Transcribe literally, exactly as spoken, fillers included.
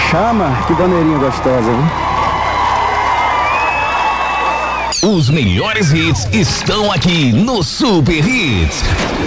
Chama, que bandeirinha gostosa, viu? Os melhores hits estão aqui no Super Hits.